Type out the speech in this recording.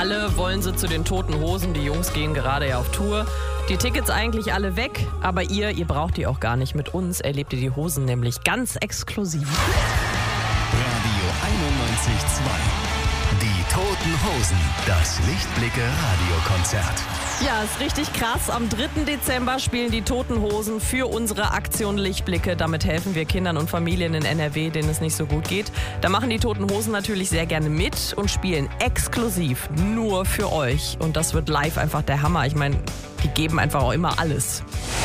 Alle wollen sie zu den Toten Hosen. Die Jungs gehen gerade ja auf Tour. Die Tickets eigentlich alle weg, aber ihr braucht die auch gar nicht. Mit uns erlebt ihr die Hosen nämlich ganz exklusiv. Radio 91.2. Die Toten Hosen. Das Lichtblicke-Radiokonzert. Ja, ist richtig krass. Am 3. Dezember spielen die Toten Hosen für unsere Aktion Lichtblicke. Damit helfen wir Kindern und Familien in NRW, denen es nicht so gut geht. Da machen die Toten Hosen natürlich sehr gerne mit und spielen exklusiv nur für euch. Und das wird live einfach der Hammer. Ich meine, die geben einfach auch immer alles.